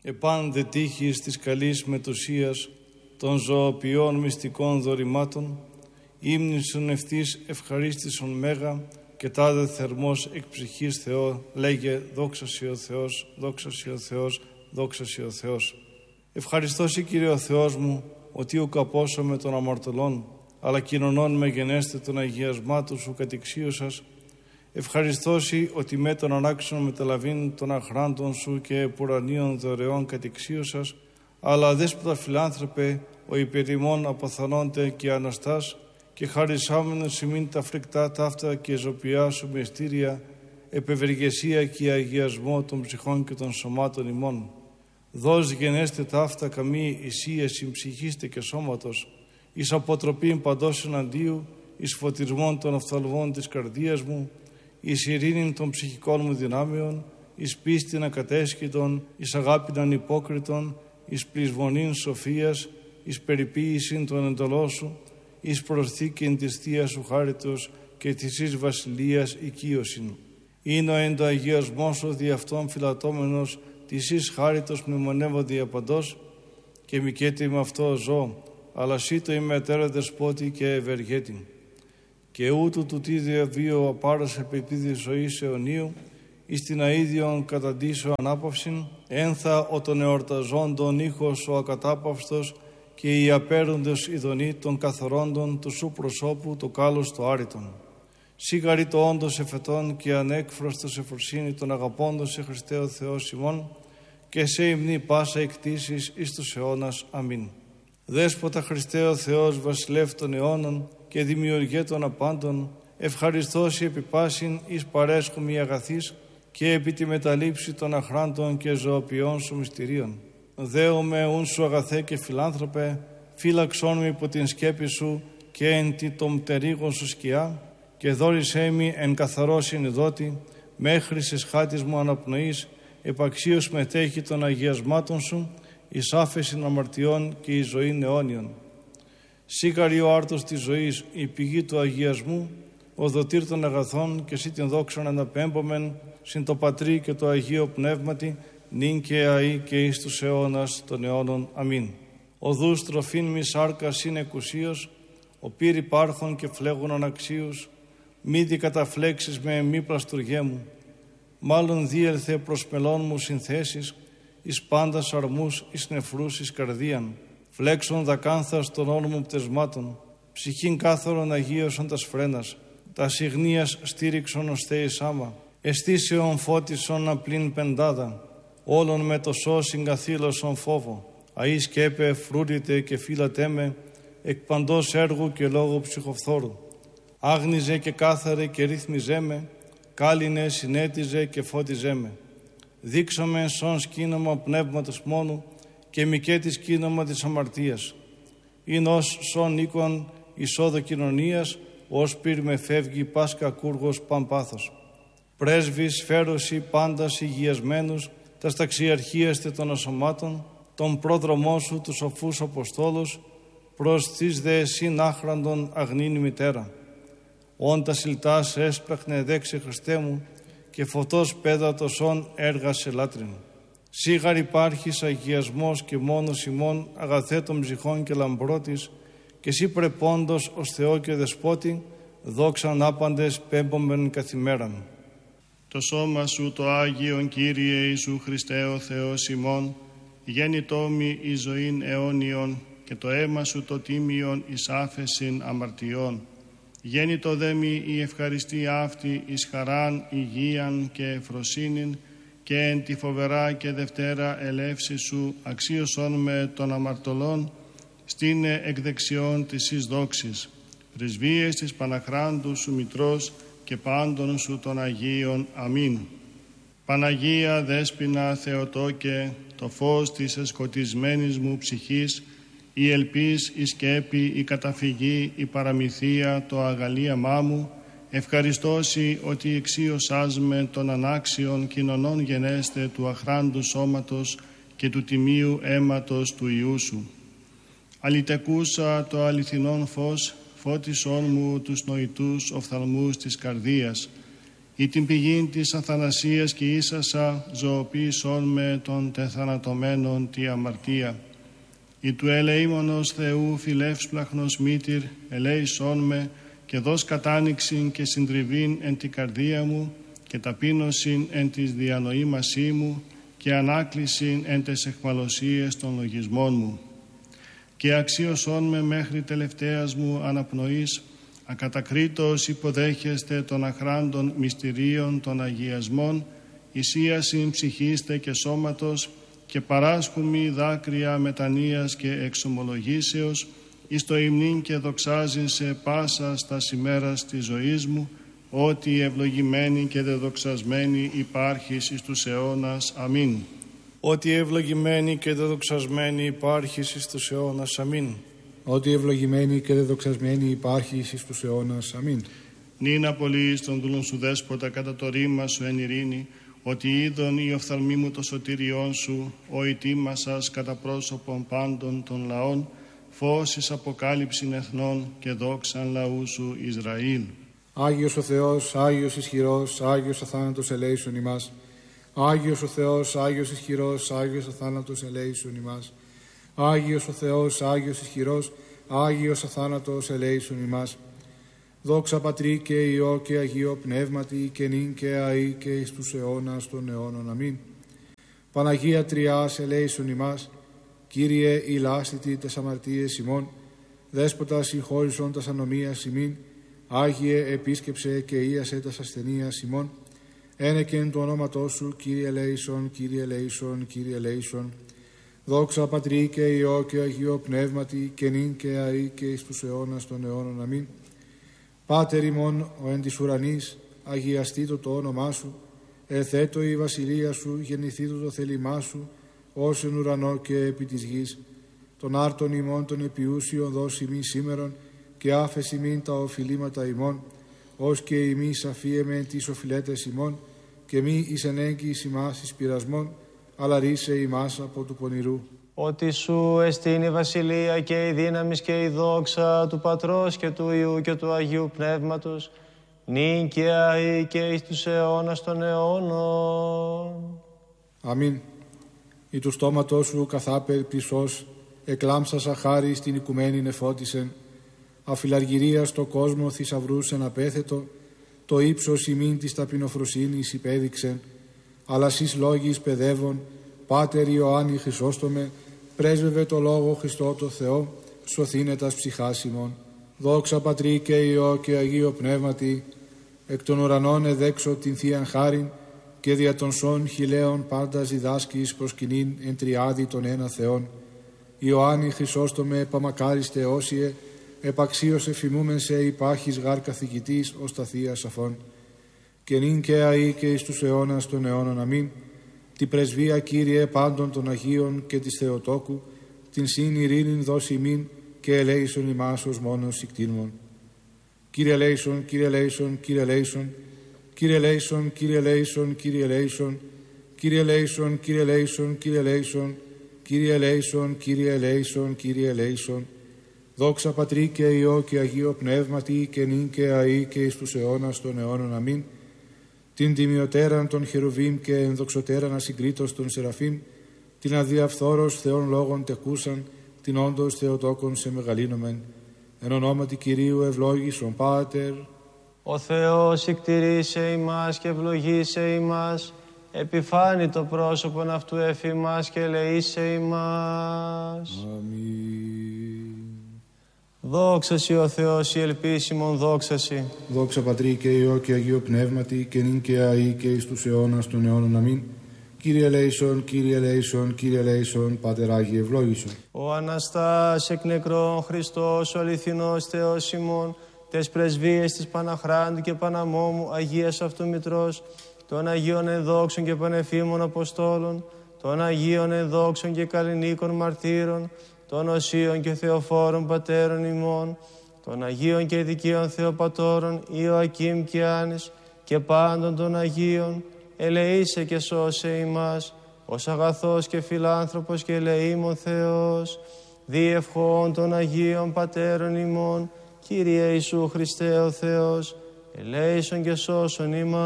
επάν δε τύχης της καλής μετουσίας των ζωοποιών μυστικών δωρημάτων, ύμνησον ευτής ευχαρίστησον μέγα και τάδε θερμός εκ ψυχής Θεό, λέγε δόξα σοι ο Θεός, δόξα σοι ο Θεός, δόξα σοι ο Θεός. Ευχαριστώ σοι Κύριε ο Θεός μου, ότι ουκ απόσωμε των αμαρτωλών, αλλά κοινωνών με γενέστε των αγιασμάτων σου κατηξίωσας. Ευχαριστώ σοι ότι με τον ανάξιον μεταλαβήν των αχράντων σου και επουρανίων δωρεών κατηξίωσας, αλλά δέσποτα φιλάνθρωπε, ο υπερημών αποθανόνται και αναστάς, και χαρισάμενος ημίν τα φρικτά ταύτα και ζωπιά σου μυστήρια, επευεργεσία και αγιασμό των ψυχών και των σωμάτων ημών. Δώσ' γενέστε ταύτα καμή ισίεση ψυχίστε και σώματος, εις αποτροπήν παντός εναντίου, εις φωτισμόν των οφθαλμών της καρδίας μου, εις ειρήνην των ψυχικών μου δυνάμεων, εις πίστην ακατέσχυτον, εις αγάπην ανυπόκριτον, εις πλεισμονήν σοφίας, εις περιποίησιν των εντολών σου, εις προσθήκην της Θείας σου χάριτος και της εις βασιλείας οικείωσιν. Είναι ο εν το αγιασμός σου δι' αυτόν φυλατώμενος, της εις χάριτος μνημονεύω διαπαντός, και μικέτη με αυτό ζω, αλλά σύ το ημετέρα δεσπότη και ευεργέτη. Και ούτου του τι διαβίω απάρας επί ζωής αιωνίου, εις την αΐδιον καταντήσω ανάπαυσιν, ένθα ο των εορταζόντων ήχος ο ακατάπαυστος και οι απέροντες ειδονοί των καθορόντων του σου προσώπου το κάλος το άρρητον. Σίγαρη το όντως εφετών και ανέκφραστος εφροσύνη των αγαπώντων σε Χριστέ ο Θεός ημών και σε υμνή πάσα εκτίσεις εις τους αιώνας. Αμήν. Δέσποτα Χριστέ ο Θεός βασιλεύ των αιώνων και δημιουργέ των απάντων, ευχαριστώσει επί πάσιν εις παρέσχομη αγαθής και επί τη μεταλήψη των αχράντων και ζωοποιών σου μυστηρίων. Δέομαι ούν σου αγαθέ και φιλάνθρωπε, φύλαξόν με υπό την σκέπη σου και εν τη των πτερίγων σου σκιά, και δόρισέ μη εν καθαρό συνειδότη, μέχρι σε σχάτης μου αναπνοής, επαξίως μετέχει των αγιασμάτων σου, εις άφεσιν αμαρτιών και η ζωή αιώνιον. Σίγαρη ο άρτος της ζωής, η πηγή του αγιασμού, ο δοτήρ των αγαθών και εσύ την δόξαν αναπέμπομεν, συν το Πατρί και το Αγίο Πνεύματι, νυν και αεί και εις τους αιώνας των αιώνων. Αμήν. Οδούς τροφήν μη σάρκα συν εκουσίως, ο πύρ υπάρχων και φλέγων αναξίους, μη δικαταφλέξεις με μη πλαστουργέ μου, μάλλον δίελθε προς μελών μου συνθέσεις, εις πάντας αρμούς, εις νεφρούς, εις καρδίαν, φλέξον δακάνθας των όλων μου πτεσμάτων, ψυχήν κάθαρον αγίωσον τας φρένας, τα συγνίας στήριξον ως θέης άμα, εστίσεων φώτισον απλήν πεντάδα, όλων με το σώσιν καθήλωσον φόβο, αΐ σκέπε φρούρητε και φύλατέ με, εκ παντός έργου και λόγου ψυχοφθόρου. Άγνιζε και κάθαρε και ρύθμιζέ με, κάλυνε, συνέτιζε και φώτιζέ με. Δείξαμε σον σκήνομα πνεύματος μόνου και μικέτη σκήνομα της αμαρτίας. Είναι ως σον οίκον εισόδο κοινωνίας, ως πυρ με φεύγει πάσκα κούργος παμπάθος. Πρέσβης φέρωση πάντας υγιασμένους, τας ταξιαρχίαστε των ασωμάτων, τον πρόδρομό σου τους σοφούς αποστόλους, προς τις δε εσύν άχραντον αγνήν μητέρα. Όν τα σιλτάς έσπραχνε δέξε Χριστέ μου, και φωτός πέδατος όν έργασε λάτριν. Σίγαρ υπάρχεις αγιασμός και μόνος ημών αγαθέτων ψυχών και λαμπρότης, και εσύ πρεπόντος ως Θεό και Δεσπότη, δόξαν άπαντες πέμπομεν καθημέραν. Το σώμα σου το Άγιον Κύριε Ιησού Χριστέ ο Θεός ημών, γέννητό μη εις ζωήν αιώνιον, και το αίμα σου το τίμιον εις άφεσιν αμαρτιών. Γέννητο δε μη η ευχαριστία αυτή εις χαράν, υγείαν και ευφροσύνην, και εν τη φοβερά και δευτέρα ελεύση σου αξίωσον με των αμαρτωλών, στήνε εκ δεξιών της εις δόξης. Πρεσβείες της Παναχράντου σου Μητρός και πάντων σου των Αγίων. Αμήν. Παναγία Δέσποινα Θεοτόκε, το φως της εσκοτισμένης μου ψυχής, η ελπίς, η σκέπη, η καταφυγή, η παραμυθία, το αγαλίαμά μου, ευχαριστώσει ότι εξίωσάς με των ανάξιων κοινωνών γενέστε του αχράντου σώματος και του τιμίου αίματος του Υιού σου. Αλυτεκούσα το αληθινόν φως, φώτισόν μου τους νοητούς οφθαλμούς της καρδίας, ή την πηγήν της αθανασίας και ίσασα ζωοποίησον με των τεθανατωμένων τη αμαρτία. Ή του ελεήμονος Θεού φιλεύσπλαχνος μήτηρ, ελέησόν με και δώσ' κατάνοιξην και συντριβήν εν την καρδία μου και ταπείνωσιν εν της διανοήμασή μου και ανάκλησιν εν τες εχμαλωσίες των λογισμών μου. Και αξίωσόν με μέχρι τελευταίας μου αναπνοής, ακατακρίτως υποδέχεστε των αχράντων μυστηρίων των αγιασμών, ισίασιν ψυχίστε και σώματος και παράσχουμι δάκρυα μετανοίας και εξομολογήσεως, εις το υμνήν και δοξάζειν σε πάσα στα ημέρας της ζωής μου, ότι ευλογημένη και δεδοξασμένη υπάρχεις εις τους αιώνας. Αμήν. Ότι ευλογημένη και δεδοξασμένη υπάρχεις εις τους αιώνας. Αμήν. Ότι ευλογημένη και δεδοξασμένη υπάρχεις εις τους αιώνας. Αμήν. Νυν απολύεις των δούλων σου δέσποτα κατά το ρήμα σου εν ειρήνη, ότι είδον η οφθαλμή μου το σωτήριόν σου, ο ετοίμασας κατά πρόσωπον πάντων των λαών, φως εις αποκάλυψην εθνών και δόξαν λαού σου Ισραήλ. Άγιος ο Θεός, Άγιος ισχυρός, Άγιος αθάνατος ελέησον ημάς. Άγιος ο Θεός, Άγιος ισχυρός, Άγιος αθάνατος ελέησον ημάς. Άγιος ο Θεός, Άγιος ισχυρός, Άγιος αθάνατος ελέησον ημάς. Δόξα Πατρί και Υιό και Αγίο Πνεύματι και νυν και αεί και εις τους αιώνας των αιώνων. Αμήν. Παναγία Τριάς ελέησον ημάς. Κύριε ηλάστητη τες αμαρτίες ημών, Δέσποτα συγχώρησον τας ανομίας ημίν, Άγιε επίσκεψε και ίασε τας ασθενείας ημών, ένεκεν το ονόματό σου, Κύριε ελέησον, Κύριε ελέησον, Κύριε ελέησον. Δόξα Πατρί και Υιό και Αγίο Πνεύματι και νυν και αεί και εις τους αιώνας των αιώνων. Αμήν. Πάτερ ημών ο εν της ουρανής, αγιαστήτω το όνομά σου, ελθέτω η βασιλεία σου, γεννηθήτω το θέλημά σου, ως εν ουρανό και επί της γης. Των άρτων ημών των επιούσιων δώσει ημί σήμερον και άφεση ημίν τα οφειλήματα ημών, ως και ημείς αφίεμεν τις οφειλέτες ημών, και μη εις ενέγκυης ημάς εις πειρασμών, αλλά ρίσε ημάς από του πονηρού. Ότι σου εστίν η βασιλεία και η δύναμις και η δόξα του Πατρός και του Υιού και του Αγίου Πνεύματος, νυν και αεί και εις τους αιώνας των αιώνων. Αμήν. Ει του στόματός σου καθάπερ πισός, εκλάμψασα χάρη στην οικουμένη νεφώτισεν, αφιλαργυρία στο κόσμο θησαυρούσεν απέθετο, το ύψος ημίν της ταπεινοφροσύνης υπέδειξεν, αλλά σεις λόγης παιδεύων, Πάτερ Ιωάννη Χρυσόστομε, πρέσβευε το Λόγο Χριστό το Θεό, σωθήνε τας ψυχάς ημών. Δόξα Πατρί και Υιό και Αγίο Πνεύματι, εκ των ουρανών εδέξω την Θείαν Χάριν και δια των σών χιλέων πάντα διδάσκεις προσκυνήν εν τριάδι των ένα Θεών. Ιωάννη Χρυσόστομε, επαμακάριστε όσιε, επαξίωσε φημούμεν σε υπάρχεις γάρ καθηγητής ως τα Θεία Σαφών. Και νυν και αεί και εις τους αιώνας των αιώνων. Αμήν. Την πρεσβεία, Κύριε, πάντων των Αγίων και της Θεοτόκου, την συν ειρήνην δώσει ημίν και ελέησον ημάς ως μόνος σικτήρμον. Κύριε ελέησον, Κύριε ελέησον, Κύριε ελέησον, Κύριε ελέησον, Κύριε ελέησον, Κύριε ελέησον, Κύριε ελέησον, Κύριε ελέησον, Κύριε ελέησον, Κύριε ελέησον, Κύριε ελέησον, Κύριε ελέησον. Δόξα Πατρί και Υιό και Αγίο Πνεύματι και νυν και αεί και εις τους αιώνας των αιώνων. Αμήν. Την τιμιωτέραν των χερουβίμ και ενδοξωτέραν ασυγκρίτως των Σεραφείμ, την αδιαφθόρος Θεών λόγων τεκούσαν, την όντως Θεοτόκον σε μεγαλύνομεν. Εν ονόματι Κυρίου ευλόγησον Πάτερ. Ο Θεός εκτηρήσε ημάς και ευλογήσε ημάς, επιφάνει το πρόσωπον αυτού εφημάς και ελεήσε ημάς. Αμήν. Δόξασι ο Θεός η ελπίσιμον δόξασι. Δόξα Πατρί και Υιό και Αγίο Πνεύματι και νυν και αεί και εις τους αιώνας των αιώνων. Αμήν. Κύριε ελέησον, Κύριε ελέησον, Κύριε ελέησον, Πάτερ Άγιε ευλόγησον. Ο Αναστάς εκ νεκρών Χριστός, ο αληθινός Θεός ημών, τες πρεσβείες της Παναχράντου και Παναμόμου, Αγίας αυτού Μητρός, των Αγίων ενδόξων και πανεφήμων Αποστόλων, των Αγίων ενδόξων και καλλινίκων μαρτύρων, των Οσίων και Θεοφόρων Πατέρων ημών, των Αγίων και Δικαίων Θεοπατώρων Ιωακήμ και Άνης και πάντων των Αγίων, ελεήσε και σώσε ημάς, ως αγαθός και φιλάνθρωπος και ελεήμων Θεός, διευχών των Αγίων Πατέρων ημών, Κύριε Ιησού Χριστέ ο Θεός, ελέησον και σώσον ημάς.